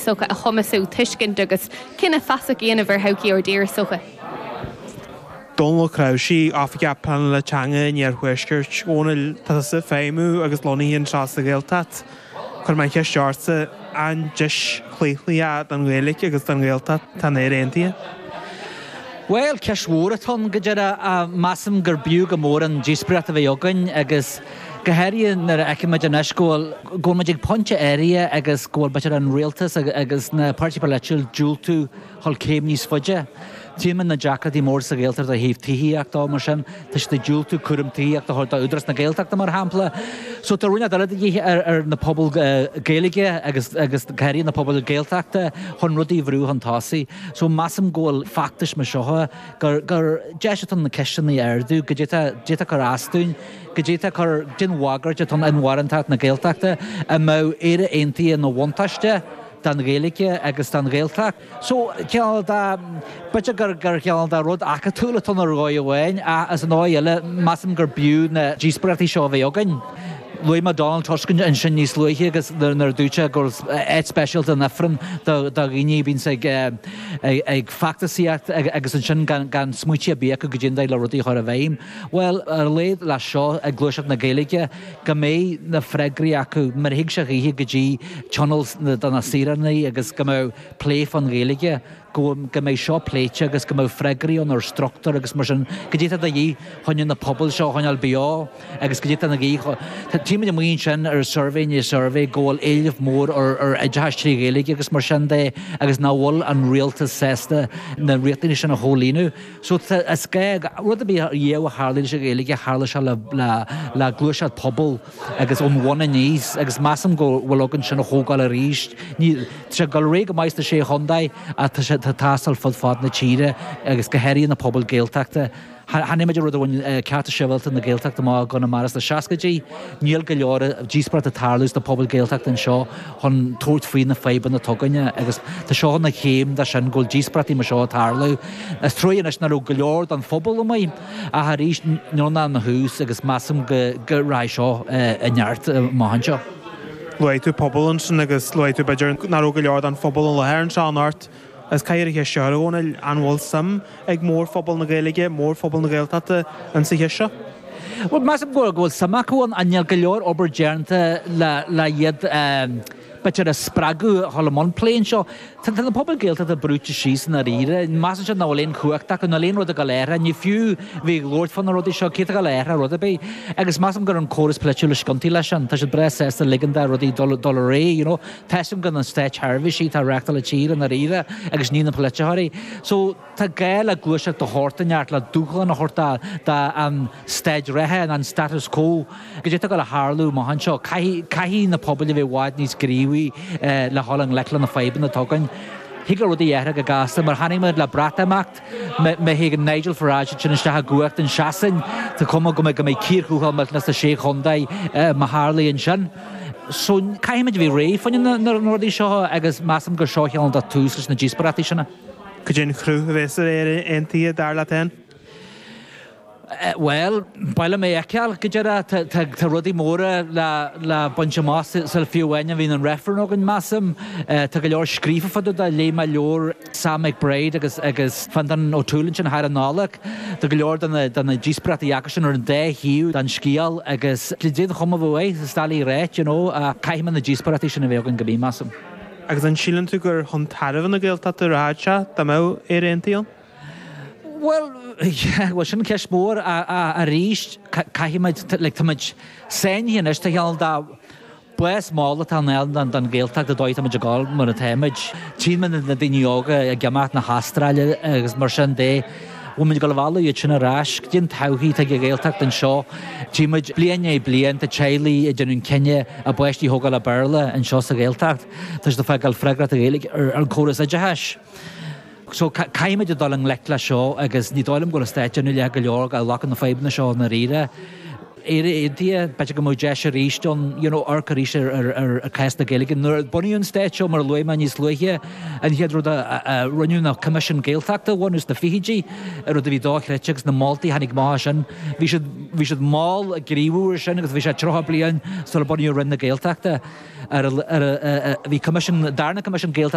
socha a chumasú tuiscint agus cinna fasa géana bhar hoci or dír socha. Donald Crouchy afige plan le teanga níar chuisgurt ónil tá sa féimú agus lonaíonn seasta géaltat. Chur mai cearsa an dis chléichlaí an Gaelic agus an Gaeltat tan é réontaí. Well, ceismóratón go deire a massam gur bíú go mór an díospreacht a bheith ogainn agus gohéiríonn nar aiceid an eiscóil ggóid ag ponte éria agus ggóil baidir an réaltas agus na Páirtí Leitiúil dúiltú hol céim níos foiide. Tíman na Jackadí mór sa Gaeltar a híh tííach dá mar sin, tá de dúiltú curimtííach tá tá údras na Gaelteachta mar hampla. So tá rúne darad ar na pobl Gaelige agus ceirí na pobl Gaelteachta chun rudí bhrú an tásaí. So massam ggóil factis me seotha gur deisitan na ceistena airdú, go déta chu asún, go déta chu din wagart an anharantat na Gaelteachta a mó éire aontaí na bhaintaiste dan Gaelige agus dan Gaeltach. So ceall da bute gur ceall da rud acha túla tan ar gáid bhhain a as an áile massam gur bíú na díospreachtaí seo bheith ogainn. Lui má Donald Tusk an sin níos luithe agus nar dúte gur éit special den nefran da gine bín ag factasíocht agus an sin gan smuiti a bíach go djindaid le rudí chuir a bhéim. Well, ar léad le seo ag glúiseach na Gaelige go mé na freigrí acu mar hiig se ghíthe go dtí channels dan na sírannaí agus go mó plé fan Gaelige go mé seo pléite agus go mó freigrí an ar structar agus mar sin go dtéta a dhí chuine na pobl seo chuineal beá agus go dtéta na gí tíime muon sin ar survey ggóil éileh mór ar ideistí Gaelige agus mar sin dé agus náhil an rialtas sésta na réaltaí sin na hólíú. So is rud a bí dhéh a hálín se Gaelige hála se le glúisead pobl agus ónhhaine níos agus massam go bhfuil agan sin na hógáil a ríist. Ní se gal ré go meiste sé Hondaid a tá tásal fad na tíre agus gohéirí na pobl Gaelteachta. Hanimiidir rud bhain cearta sibhalta na Gaelteachta má gona maras na seacadí, níl go leor díospreacht a tarlús na pobl Gaelteachta an seo chun tóirt faoin na féban na tuganne agus tá seo na chéim de sin ggóil díospreachtaí mar seo tarlú. Is troíon is na rú go leor an phobal amí a tharíos nóna na hús agus massam go rá seo a neart máhan seo. Luitú pobl an sin agus luitú beidir na rú go leor an phobal an lehéir an seán ort. As caiir a searónil anhil sam ag mór phobal na Gaelige, mór phobal na Gaeltachta an sa heisio? Well, massam ggóil samachúin anneal go leor obair dearnta le iad beidir a spragu Hollamon pléin seo. Tá na pobl Gaeltachta brúte síos na ríre, massam se náléon chuachta na léon rud a galéire, ní fiú bhí lord fan na rudí seo cé a galéire rud a bé. Agus massam gur an choras pleitiú le scontí leis an, tá sé bre sésta liganda rudí dollaré, teism gan an stéit Harvey sí tá reachta le tír na ríre agus ní na pleiteirí. So tá gael a glúiseach do hortaneart le dúchlan na horta da an stéid rethe an status quo. Go dé go le Harlú má han seo caihí na pobl bheith bháid níos gríomhaí le hálang leiclan na féban na tugainn. Higar rudí éire go gasta mar hanimid le brataamacht me higan Nigel Farage sin istethe guacht an seasin tá cuma go mé cíorchúáil me na sé Hondaid má Harlaí an sin. So caiimiid bhí ré fanin na nóirí seo agus massam gur seocheáil da túslas na díospreachtaí sinna. Go dtí chrú bhés ar aontaí dar le tain? Well, baile mé eiceal go deire tá rudí móra le bunte más sa fiúhaine bhín an referen agan massam tá go leor scrífa fadu a lé me leor Sam McBride agus fan an ótúlann sin thar an nálaach tá go leor dan na díospreachtaí acha sin ar an 10 hiú dan scíal agus clídéad chuma bhfuil stálaí réit a caiimiid na díospreachtaí sin a bheith an go bí massam. Agus an sílan tú gur chun tairmh na Gaeltachta ráidse dá mó ar aontaíon? Well, sin ceis mór a ríist caiimiid le táid séin is tá cheall dá bues mála tá neil dan Gaeltach a dóid amid a gáil mar a téimiid. Tíman na daoineoga a gceamach na Hastráile agus mar sin dé bhfuid go bhla iad sin arás díon tauchaí ag Gaeltach den seo. Tíimiid blian tá chéalaí i dúnn Kenne a buistí thógáil a Berla an seo sa Gaeltacht. Tás do feáil freigrat a Gaeilge ar choras a deis. So caiimiid dal an leicla seo agus ní dáilm go stéitú le go leor a lachan na féban na seo na ríre. Éire beidir go mó deis a ríistón arca ríis ar ceist na Gaeilge. Nuair buíonn stéit seo mar luime níos luithe an héad rud a runún na Commission Gaeltachta bhhaús na fihidí ar rud a bhí dáchreitegus na Maltaí hanig má sin. Bhí siad máil a gríomhúir sin agus bhí sé trocha blian sul buíú rinn na Gaeltachta ar bhí darna Commission Gaeltachta